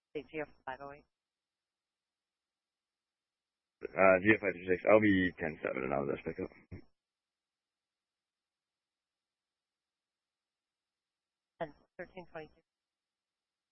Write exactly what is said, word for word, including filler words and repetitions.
Say G F five oh eight. Uh, G F five two six, I'll be ten seven and I'll just pick up. And thirteen twenty-two.